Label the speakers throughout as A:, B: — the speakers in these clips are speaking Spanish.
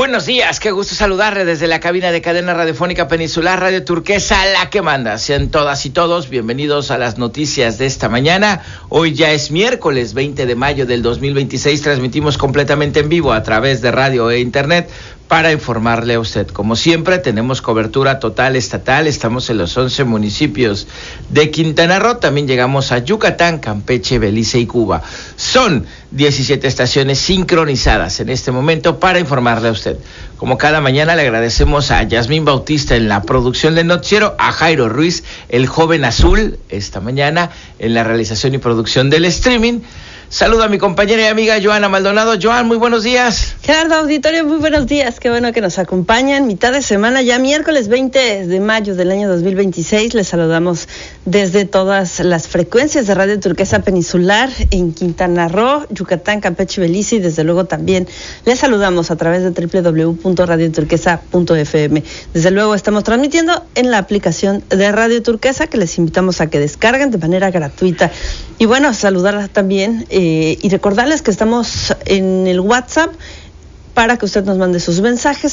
A: buenos días, qué gusto saludarle desde la cabina de Cadena Radiofónica Peninsular Radio Turquesa, la que manda. Sean todas y todos bienvenidos a las noticias de esta mañana. Hoy ya es miércoles 20 de mayo del 2026, transmitimos completamente en vivo a través de radio e internet para informarle a usted. Como siempre, tenemos cobertura total estatal, estamos en los 11 municipios de Quintana Roo, también llegamos a Yucatán, Campeche, Belice y Cuba. Son 17 estaciones sincronizadas en este momento para informarle a usted. Como cada mañana le agradecemos a Yasmín Bautista en la producción del noticiero, a Jairo Ruiz, el joven azul, esta mañana en la realización y producción del streaming. Saludo a mi compañera y amiga Joana Maldonado. Joan, muy buenos días.
B: Gerardo Auditorio, muy buenos días. Qué bueno que nos acompañan. Mitad de semana, ya miércoles 20 de mayo del año 2026. Les saludamos desde todas las frecuencias de Radio Turquesa Peninsular en Quintana Roo, Yucatán, Campeche y Belice. Y desde luego también les saludamos a través de www.radioturquesa.fm. Desde luego estamos transmitiendo en la aplicación de Radio Turquesa, que les invitamos a que descarguen de manera gratuita. Y bueno, saludar también y recordarles que estamos en el WhatsApp para que usted nos mande sus mensajes.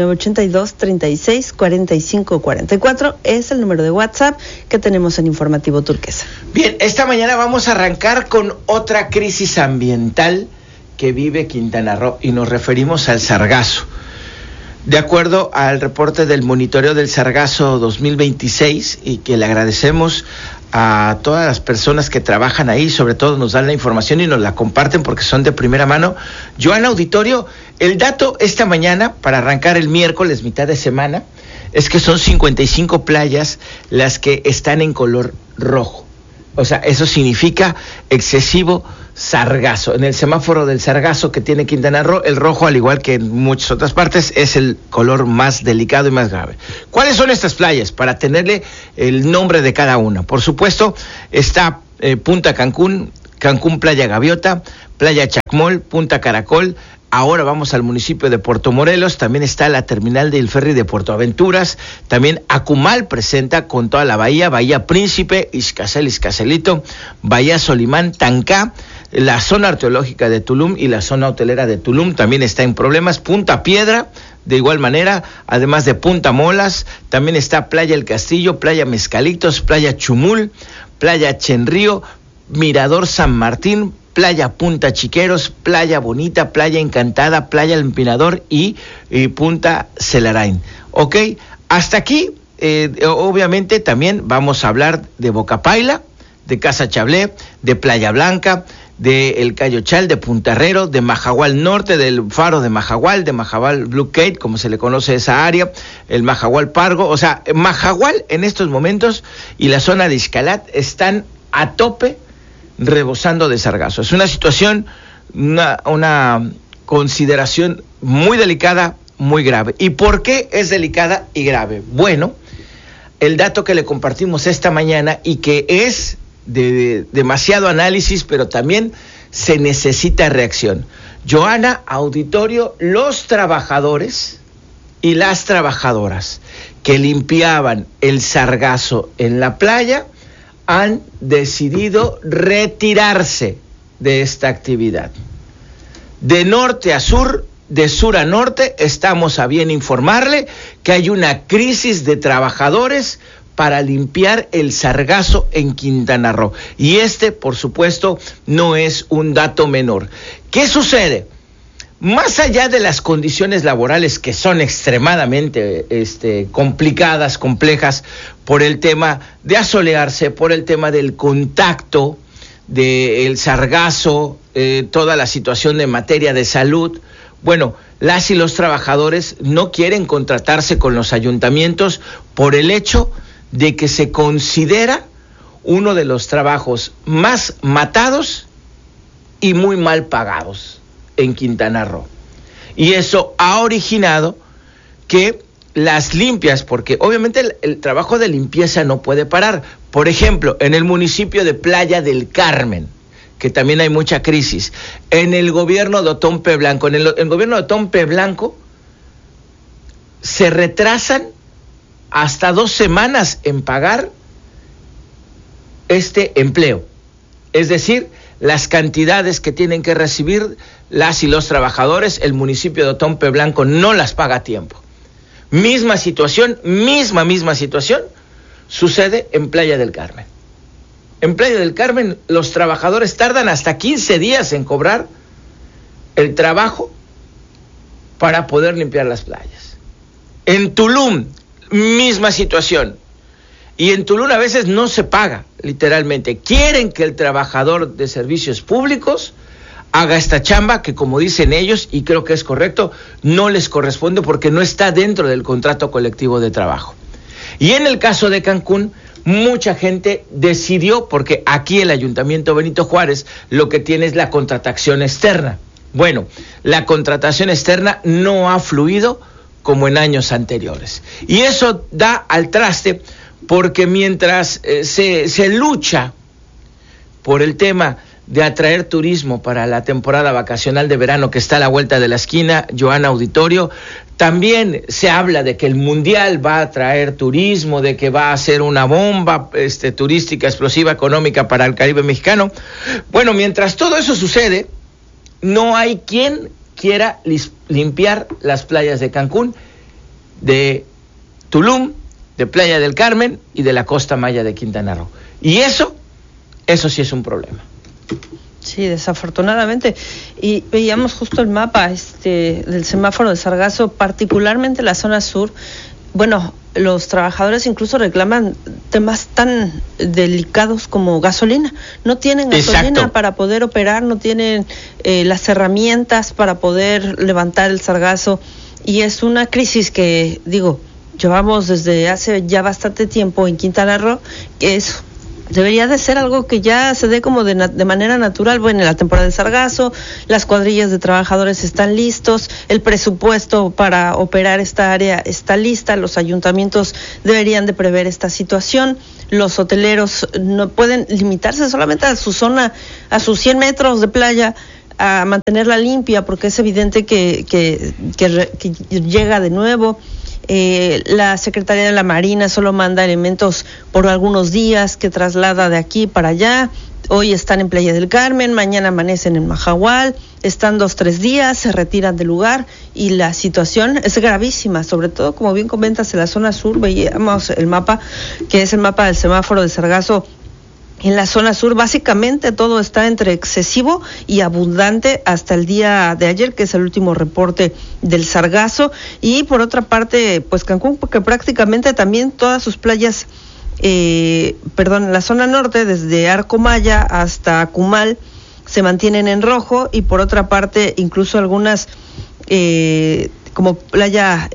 B: 9982-364544 es el número de WhatsApp que tenemos en Informativo Turquesa.
A: Bien, esta mañana vamos a arrancar con otra crisis ambiental que vive Quintana Roo y nos referimos al sargazo. De acuerdo al reporte del monitoreo del sargazo 2026, y que le agradecemos a todas las personas que trabajan ahí, sobre todo nos dan la información y nos la comparten porque son de primera mano. Joana Auditorio, el dato esta mañana, para arrancar el miércoles, mitad de semana, es que son 55 playas las que están en color rojo. O sea, eso significa excesivo sargazo. En el semáforo del sargazo que tiene Quintana Roo, el rojo, al igual que en muchas otras partes, es el color más delicado y más grave. ¿Cuáles son estas playas? Para tenerle el nombre de cada una. Por supuesto, está Punta Cancún, Cancún Playa Gaviota, Playa Chacmol, Punta Caracol. Ahora vamos al municipio de Puerto Morelos, también está la terminal del ferry de Puerto Aventuras, también Acumal presenta con toda la bahía, Bahía Príncipe, Ixcacel, Ixcacelito, Bahía Solimán, Tancá, la zona arqueológica de Tulum y la zona hotelera de Tulum también está en problemas, Punta Piedra, de igual manera, además de Punta Molas, también está Playa El Castillo, Playa Mezcalitos, Playa Chumul, Playa Chenrío, Mirador San Martín, Playa Punta Chiqueros, Playa Bonita, Playa Encantada, Playa El Empinador y Punta Celarain. ¿Ok? Hasta aquí, obviamente también vamos a hablar de Bocapaila, de Casa Chablé, de Playa Blanca, de El Cayochal, de Punta Herrero, de Majahual Norte, del Faro de Majahual Blue Gate, como se le conoce esa área, el Majahual Pargo. O sea, Majahual en estos momentos y la zona de Xcalat están a tope, rebosando de sargazo. Es una situación, una consideración muy delicada, muy grave. ¿Y por qué es delicada y grave? Bueno, el dato que le compartimos esta mañana y que es de demasiado análisis, pero también se necesita reacción. Joana Auditorio, los trabajadores y las trabajadoras que limpiaban el sargazo en la playa han decidido retirarse de esta actividad. De norte a sur, de sur a norte, estamos a bien informarle que hay una crisis de trabajadores para limpiar el sargazo en Quintana Roo. Y por supuesto, no es un dato menor. ¿Qué sucede? Más allá de las condiciones laborales que son extremadamente complicadas, complejas, por el tema de asolearse, por el tema del contacto del sargazo, toda la situación de materia de salud, bueno, las y los trabajadores no quieren contratarse con los ayuntamientos por el hecho de que se considera uno de los trabajos más matados y muy mal pagados en Quintana Roo. Y eso ha originado que las limpias, porque obviamente el trabajo de limpieza no puede parar. Por ejemplo, en el municipio de Playa del Carmen, que también hay mucha crisis, en el gobierno de Otompe Blanco, en el gobierno de Otompe Blanco se retrasan hasta 2 semanas en pagar este empleo. Es decir, las cantidades que tienen que recibir las y los trabajadores, el municipio de Otompe Blanco no las paga a tiempo. Misma situación sucede en Playa del Carmen. En Playa del Carmen los trabajadores tardan hasta 15 días en cobrar el trabajo para poder limpiar las playas. En Tulum, misma situación. Y en Tulum a veces no se paga, literalmente. Quieren que el trabajador de servicios públicos haga esta chamba que, como dicen ellos, y creo que es correcto, no les corresponde porque no está dentro del contrato colectivo de trabajo. Y en el caso de Cancún, mucha gente decidió, porque aquí el Ayuntamiento Benito Juárez lo que tiene es la contratación externa. Bueno, la contratación externa no ha fluido como en años anteriores. Y eso da al traste porque mientras se lucha por el tema de atraer turismo para la temporada vacacional de verano que está a la vuelta de la esquina, Joana Auditorio, también se habla de que el Mundial va a traer turismo, de que va a ser una bomba turística explosiva económica para el Caribe mexicano. Bueno, mientras todo eso sucede, no hay quien quiera limpiar las playas de Cancún, de Tulum, de Playa del Carmen y de la Costa Maya de Quintana Roo. Y eso sí es un problema.
B: Sí, desafortunadamente. Y veíamos justo el mapa del semáforo de Sargazo, particularmente la zona sur. Bueno, los trabajadores incluso reclaman temas tan delicados como gasolina. No tienen gasolina. Exacto. Para poder operar, no tienen las herramientas para poder levantar el sargazo. Y es una crisis que, llevamos desde hace ya bastante tiempo en Quintana Roo, que debería de ser algo que ya se dé como de manera natural. Bueno, en la temporada de sargazo, las cuadrillas de trabajadores están listos, el presupuesto para operar esta área está lista, los ayuntamientos deberían de prever esta situación, los hoteleros no pueden limitarse solamente a su zona, a sus 100 metros de playa, a mantenerla limpia, porque es evidente que llega de nuevo. La Secretaría de la Marina solo manda elementos por algunos días que traslada de aquí para allá. Hoy están en Playa del Carmen, mañana amanecen en Mahahual, están 2-3 días, se retiran del lugar y la situación es gravísima, sobre todo, como bien comentas, en la zona sur. Veíamos el mapa, que es el mapa del semáforo de Sargazo. En la zona sur básicamente todo está entre excesivo y abundante hasta el día de ayer, que es el último reporte del sargazo. Y por otra parte, pues Cancún, porque prácticamente también todas sus playas, la zona norte, desde Arco Maya hasta Cumal, se mantienen en rojo, y por otra parte incluso algunas como Playa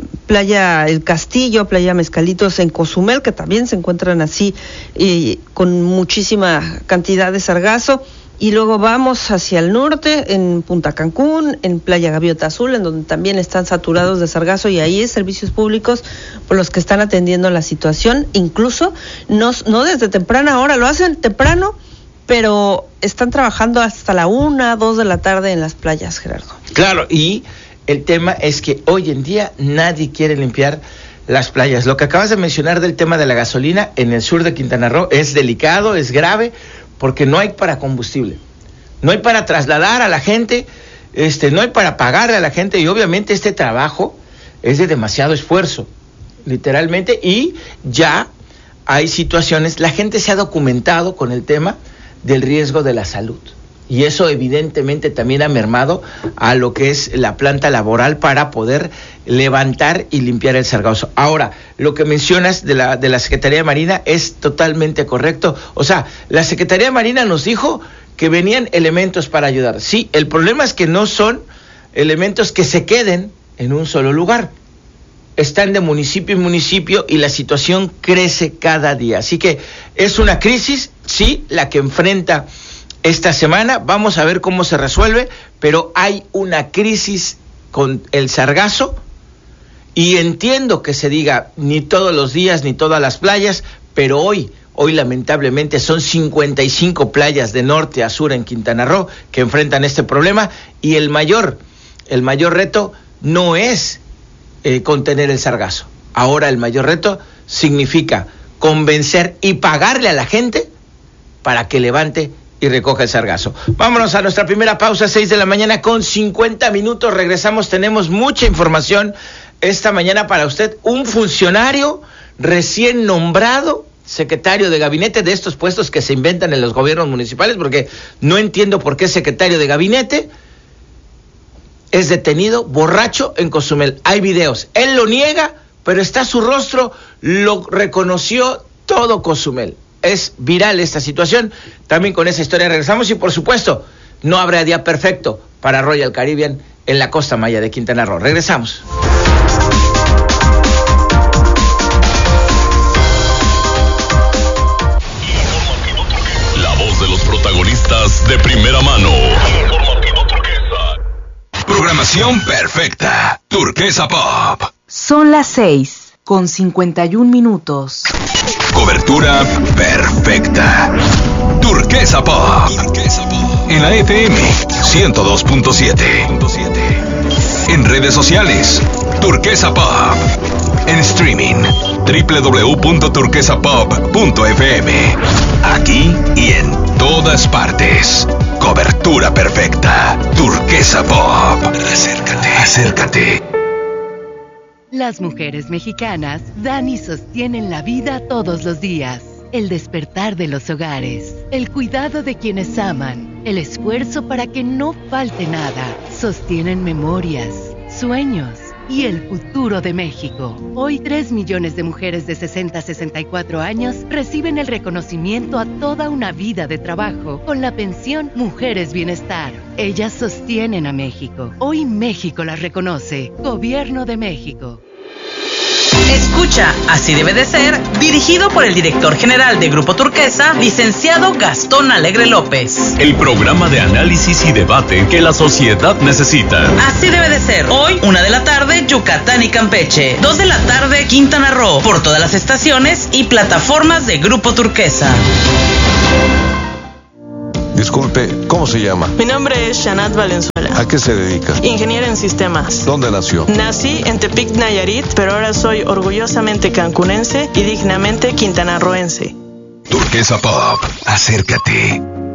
B: El Castillo, Playa Mezcalitos en Cozumel, que también se encuentran así con muchísima cantidad de sargazo. Y luego vamos hacia el norte, en Punta Cancún, en Playa Gaviota Azul, en donde también están saturados de sargazo, y ahí es servicios públicos por los que están atendiendo la situación. Incluso no desde temprana hora, lo hacen temprano, pero están trabajando hasta la 1, 2 de la tarde en las playas, Gerardo.
A: Claro, y el tema es que hoy en día nadie quiere limpiar las playas. Lo que acabas de mencionar del tema de la gasolina en el sur de Quintana Roo es delicado, es grave, porque no hay para combustible, no hay para trasladar a la gente, no hay para pagarle a la gente, y obviamente este trabajo es de demasiado esfuerzo, literalmente, y ya hay situaciones, la gente se ha documentado con el tema del riesgo de la salud. Y eso evidentemente también ha mermado a lo que es la planta laboral para poder levantar y limpiar el sargazo. Ahora, lo que mencionas de la Secretaría de Marina es totalmente correcto. O sea, la Secretaría de Marina nos dijo que venían elementos para ayudar. Sí, el problema es que no son elementos que se queden en un solo lugar. Están de municipio en municipio y la situación crece cada día. Así que es una crisis, sí, la que enfrenta esta semana. Vamos a ver cómo se resuelve, pero hay una crisis con el sargazo, y entiendo que se diga ni todos los días ni todas las playas, pero hoy lamentablemente son 55 playas de norte a sur en Quintana Roo que enfrentan este problema, y el mayor reto no es contener el sargazo. Ahora el mayor reto significa convencer y pagarle a la gente para que levante y recoja el sargazo. Vámonos a nuestra primera pausa, 6 de la mañana con 50 minutos. Regresamos, tenemos mucha información esta mañana para usted. Un funcionario recién nombrado secretario de gabinete, de estos puestos que se inventan en los gobiernos municipales, porque no entiendo por qué secretario de gabinete es detenido borracho en Cozumel. Hay videos, él lo niega, pero está su rostro, lo reconoció todo Cozumel. Es viral esta situación. También con esa historia regresamos y por supuesto no habrá día perfecto para Royal Caribbean en la Costa Maya de Quintana Roo. Regresamos.
C: La voz de los protagonistas de primera mano. Programación perfecta. Turquesa Pop.
D: Son las 6:51.
C: Cobertura perfecta. Turquesa Pop. En la FM 102.7. En redes sociales, Turquesa Pop. En streaming, www.turquesapop.fm. Aquí y en todas partes. Cobertura perfecta. Turquesa Pop. Acércate.
D: Las mujeres mexicanas dan y sostienen la vida todos los días. El despertar de los hogares, el cuidado de quienes aman, el esfuerzo para que no falte nada. Sostienen memorias, sueños y el futuro de México. Hoy 3 millones de mujeres de 60 a 64 años reciben el reconocimiento a toda una vida de trabajo con la pensión Mujeres Bienestar. Ellas sostienen a México. Hoy México las reconoce. Gobierno de México.
E: Escucha, así debe de ser, dirigido por el director general de Grupo Turquesa, licenciado Gastón Alegre López.
C: El programa de análisis y debate que la sociedad necesita.
E: Así debe de ser. Hoy, 1 de la tarde, Yucatán y Campeche. 2 de la tarde, Quintana Roo. Por todas las estaciones y plataformas de Grupo Turquesa.
F: Disculpe, ¿cómo se llama?
G: Mi nombre es Shanat Valenzuela.
F: ¿A qué se dedica?
G: Ingeniera en sistemas.
F: ¿Dónde nació?
G: Nací en Tepic, Nayarit, pero ahora soy orgullosamente cancunense y dignamente quintanarroense.
C: Turquesa Pop, acércate.